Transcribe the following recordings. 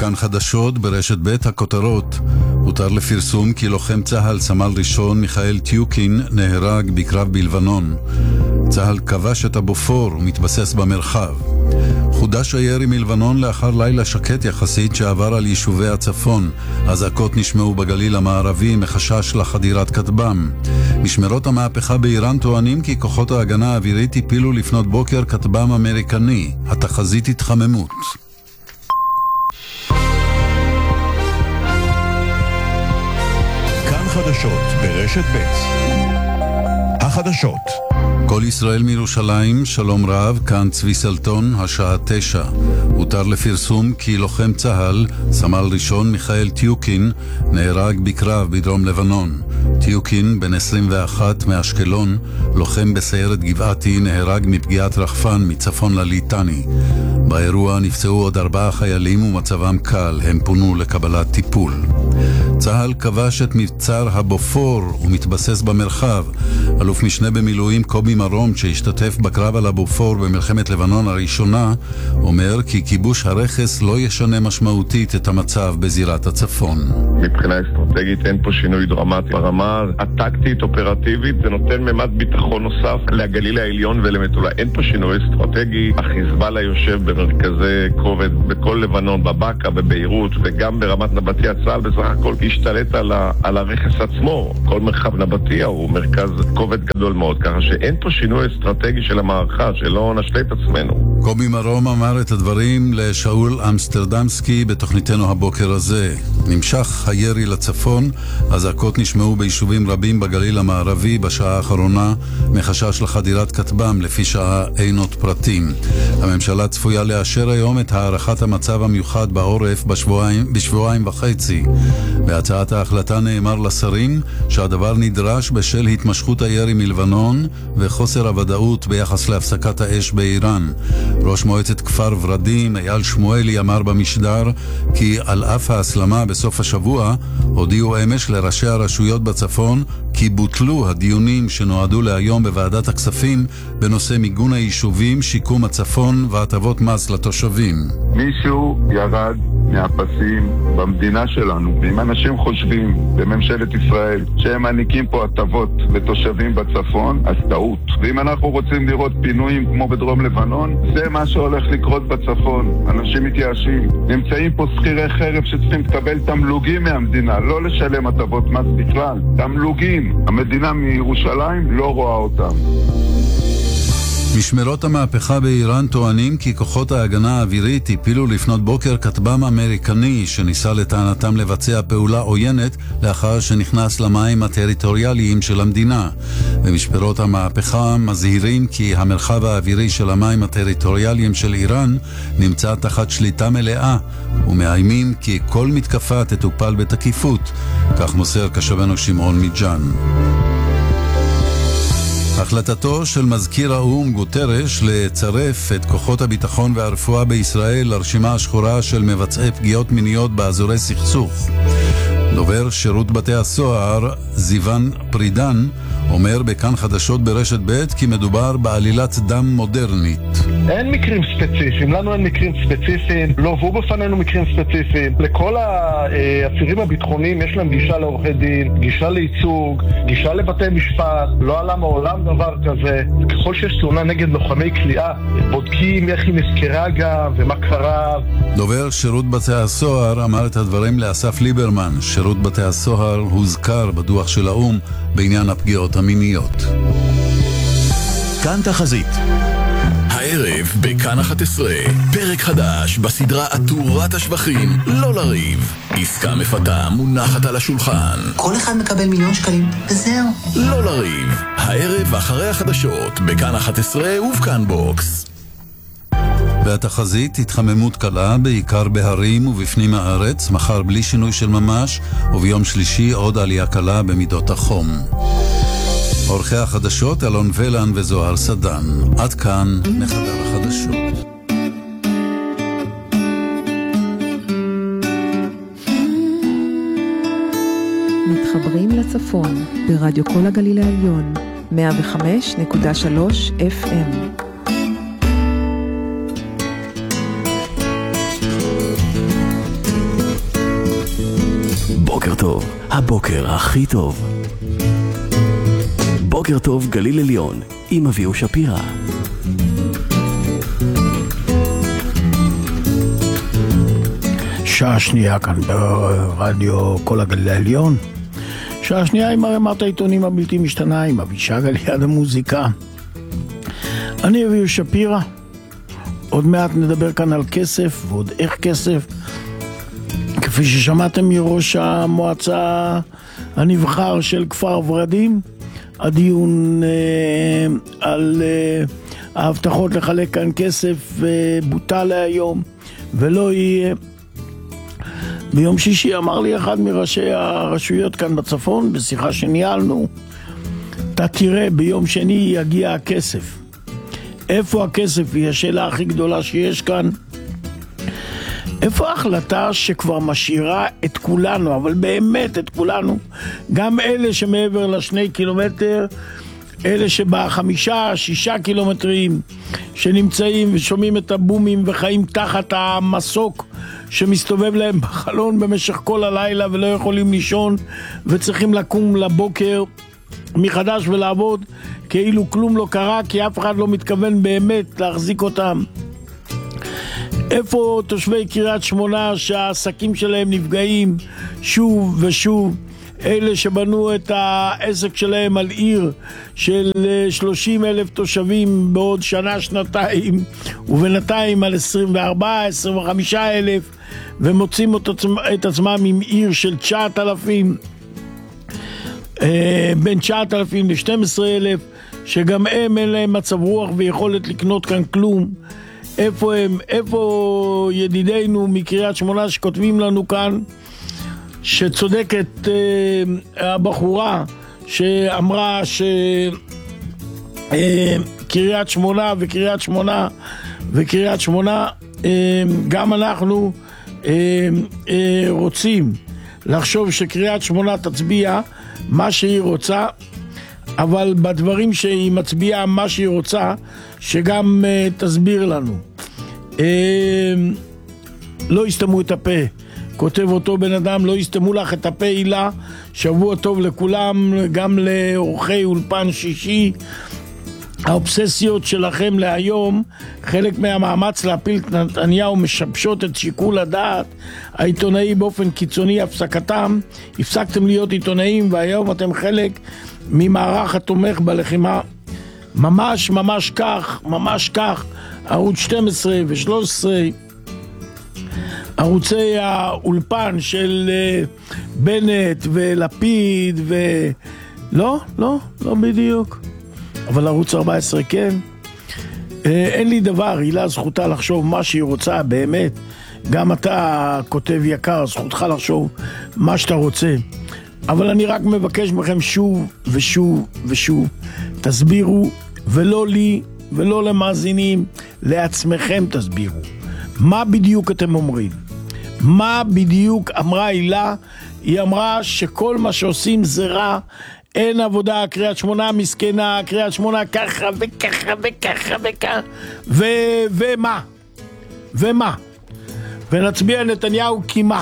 בכאן חדשות ברשת ב' הכותרות. הותר לפרסום כי לוחם צהל סמל ראשון מיכאל טיוקין נהרג בקרב בלבנון. צהל כבש את הבופור ומתבסס במרחב. חודש הירי מלבנון לאחר לילה שקט יחסית שעבר על יישובי הצפון. אזעקות נשמעו בגליל המערבי מחשש לחדירת כטב"ם. משמרות המהפכה באיראן טוענים כי כוחות ההגנה האווירית הפילו לפנות בוקר כטב"ם אמריקני. התחזית התחממות. כאן חדשות ברשת ב' החדשות. כל ישראל מירושלים, שלום רב, כאן צבי סלטון, השעה 9. הותר לפרסום כי לוחם צהל, סמל ראשון מיכאל טיוקין, נהרג בקרב בדרום לבנון. טיוקין, בן 21 מאשקלון, לוחם בסיירת גבעתי, נהרג מפגיעת רחפן מצפון לליטני. באירוע נפצעו עוד 4 חיילים ומצבם קל, הם פונו לקבלת טיפול. צהל כבש את מבצר הבופור ומתבסס במרחב. אלוף משנה במילואים קובי מרום, שהשתתף בקרב על הבופור במלחמת לבנון הראשונה, אומר כי כיבוש הרכס לא ישנה משמעותית את המצב בזירת הצפון. מבחינה אסטרטגית אין פה שינוי דרמטי. ברמה הטקטית אופרטיבית זה נותן ממד ביטחון נוסף לגליל העליון ולמטולה. אין פה שינוי אסטרטגי. החיזבאללה יושב במרכזי כובד בכל לבנון, בבקה, בביירות וגם ברמת נבטיה. צה"ל בסך הכל השתלט על הרכס עצמו. כל מרחב נבטיה הוא מרכז כובד גדול מאוד, ככה שאין פה שינוי אסטרטגי של המערכה, שלא נשלה את עצמנו. קובי מרום אמר את הדברים לשאול אמסטרדמסקי בתוכניתנו הבוקר הזה. נמשך הירי לצפון, אזעקות נשמעו ביישובים רבים בגליל המערבי בשעה האחרונה, מחשש לחדירת כטב"ם, לפי שעה אין עוד פרטים. הממשלה צפויה לאשר היום את הערכת המצב המיוחד בעורף בשבועיים וחצי. בהצעת ההחלטה נאמר לשרים שהדבר נדרש בשל התמשכות הירי מלבנון וחוסר הוודאות ביחס להפסקת האש באיראן. ראש מועצת כפר ורדים אייל שמואלי אמר במשדר כי על אף ההסלמה בסוף השבוע הודיעו אמש לראשי הרשויות בצפון כי בוטלו הדיונים שנועדו להיום בוועדת הכספים בנושא מיגון היישובים, שיקום הצפון והטבות מס לתושבים. מישהו ירד מהפסים במדינה שלנו, ואם אנשים חושבים בממשלת ישראל שהם מעניקים פה הטבות לתושבים בצפון, אז טעות. ואם אנחנו רוצים לראות פינויים כמו בדרום לבנון, זה מה שהולך לקרות בצפון. אנשים מתייאשים. נמצאים פה שכירי חרב שצריכים לקבל תמלוגים מהמדינה, לא לשלם הטבות מס בכלל. תמלוגים. המדינה מירושלים לא רואה אותם. משמרות המהפכה באיראן טוענים כי כוחות ההגנה האווירית הפילו לפנות בוקר כטב"ם אמריקני שניסה לטענתם לבצע פעולה עוינת לאחר שנכנס למים הטריטוריאליים של המדינה. במשמרות המהפכה מזהירים כי המרחב האווירי של המים הטריטוריאליים של איראן נמצא תחת שליטה מלאה, ומאיימים כי כל מתקפה תטופל בתקיפות, כך מוסר כתבנו שמעון מיג'אן. החלטתו של מזכיר האו"ם גוטרש לצרף את כוחות הביטחון והרפואה בישראל לרשימה השחורה של מבצעי פגיעות מיניות באזורי סכסוך. דובר שירות בתי הסוהר זיוון פרידן אומר בכאן חדשות ברשת ב' כי מדובר בעלילת דם מודרנית. אין מקרים ספציפיים, לנו אין מקרים ספציפיים, לא הובאו בפנינו מקרים ספציפיים. לכל האסירים הביטחוניים יש להם גישה לעורכי דין, גישה לייצוג, גישה לבתי משפט, לא עלה מעולם דבר כזה. ככל שיש תלונה נגד לוחמי כליאה, בודקים איך היא נזכרה גם ומה קרה. דובר שירות בתי הסוהר אמר את הדברים לאסף ליברמן. שירות בתי הסוהר הוזכר בדוח של האו"ם בעניין הפגיעות המיניות. כאן תחזית. הערב בכאן 11, פרק חדש בסדרה עטורת השבחים, לא לריב. עסקה מפתה מונחת על השולחן. כל אחד מקבל $1,000,000 וזהו. לא לריב. הערב אחרי החדשות בכאן 11 ובכאן בוקס. והתחזית התחממות קלה בעיקר בהרים ובפנים הארץ, מחר בלי שינוי של ממש, וביום שלישי עוד עלייה קלה במידות החום. עורכי החדשות אלון ולן וזוהר סדן. עד כאן מחדר החדשות. מתחברים לצפון ברדיו כל הגליל העליון 105.3 FM. בוקר טוב, הבוקר הכי טוב. בוקר טוב גליל עליון, עם אביהו שפירא. שעה שנייה כאן ברדיו כל הגליל העליון. שעה שנייה עם הרמת העיתונים הבלתי משתנה, עם אבישג על יד המוזיקה. אני אביהו שפירא. עוד מעט נדבר כאן על כסף ועוד איך כסף. כפי ששמעתם מראש המועצה הנבחר של כפר ורדים, הדיון על ההבטחות לחלק כאן כסף בוטל להיום ולא יהיה. ביום שישי אמר לי אחד מראשי הרשויות כאן בצפון, בשיחה שניהלנו, אתה תראה ביום שני יגיע הכסף. איפה הכסף היא השאלה הכי גדולה שיש כאן. איפה ההחלטה שכבר משאירה את כולנו, אבל באמת את כולנו, גם אלה שמעבר ל2 קילומטר, אלה שב5-6 קילומטרים שנמצאים ושומעים את הבומים וחיים תחת המסוק שמסתובב להם בחלון במשך כל הלילה ולא יכולים לישון וצריכים לקום לבוקר מחדש ולעבוד כאילו כלום לא קרה, כי אף אחד לא מתכוון באמת להחזיק אותם. איפה תושבי קריית שמונה שהעסקים שלהם נפגעים שוב ושוב, אלה שבנו את העסק שלהם על עיר של 30,000 תושבים בעוד שנה, שנתיים, ובינתיים על 24,000-25,000, ומוצאים את עצמם עם עיר של 9,000, בין 9,000 ל-12,000, שגם הם אין להם מצב רוח ויכולת לקנות כאן כלום. איפה הם? איפה ידידינו מקריית שמונה שכותבים לנו כאן שצודקת הבחורה שאמרה שקריית שמונה וקריית שמונה גם אנחנו רוצים לחשוב שקריית שמונה תצביע מה שהיא רוצה, אבל בדברים שהיא מצביעה מה שהיא רוצה שגם תסביר לנו. לא יסתמו את הפה, כותב אותו בן אדם, לא יסתמו לך את הפה הילה. שבוע טוב לכולם, גם לאורחי אולפן שישי. האובססיות שלכם להיום, חלק מהמאמץ להפיל את נתניהו משבשות את שיקול הדעת העיתונאי באופן קיצוני. הפסקתם, הפסקתם להיות עיתונאים והיום אתם חלק ממערך התומך בלחימה. ממש ממש כך, ממש כך. ערוץ 12 ו-13, ערוצי האולפן של בנט ולפיד לא בדיוק, אבל ערוץ 14 כן. אין לי דבר, הילה זכותה לחשוב מה שהיא רוצה באמת. גם אתה כותב יקר, זכותך לחשוב מה שאתה רוצה. אבל אני רק מבקש מכם שוב ושוב ושוב, תסבירו, ולא לי ולא למאזינים, לעצמכם תסבירו. מה בדיוק אתם אומרים? מה בדיוק אמרה הילה? היא אמרה שכל מה שעושים זה רע, אין עבודה, קריית שמונה מסכנה, קריית שמונה ככה וככה וככה וככה, ומה? ומה? ונצביע נתניהו כי מה?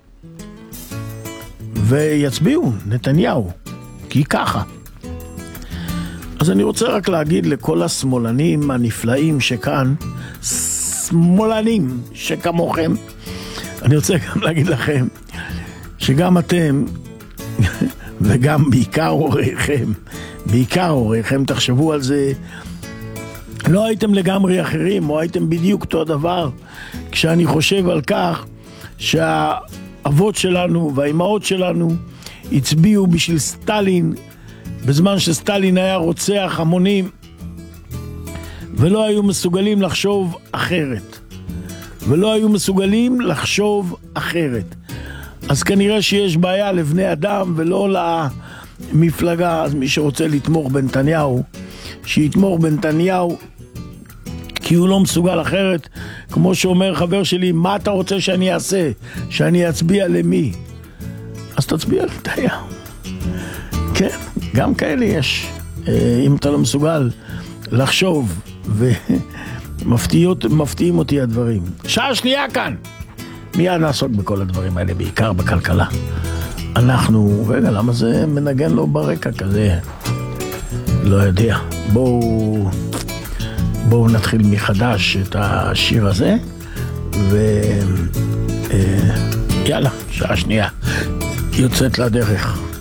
ויצביעו נתניהו כי ככה. אז אני רוצה רק להגיד לכל השמאלנים הנפלאים שכאן, שמאלנים שכמוכם, אני רוצה גם להגיד לכם שגם אתם וגם בעיקר הוריכם, תחשבו על זה, לא הייתם לגמרי אחרים, או הייתם בדיוק אותו הדבר. כשאני חושב על כך שהאבות שלנו והאימהות שלנו הצביעו בשביל סטלין, בזמן שסטלין היה רוצח המונים, ולא היו מסוגלים לחשוב אחרת. אז כנראה שיש בעיה לבני אדם ולא למפלגה. אז מי שרוצה לתמוך בנתניהו, שיתמוך בנתניהו, כי הוא לא מסוגל אחרת. כמו שאומר חבר שלי, מה אתה רוצה שאני אעשה? שאני אצביע למי? אז תצביע לנתניהו. כן, גם כאלה יש. אם אתה לא מסוגל לחשוב, ומפתיעים אותי הדברים. שעה שנייה כאן. מיד נעסוק בכל הדברים האלה, בעיקר בכלכלה. אנחנו, רגע, למה זה מנגן לו ברקע כזה? לא יודע. בואו נתחיל מחדש את השיר הזה, ויאללה, שעה שנייה יוצאת לדרך.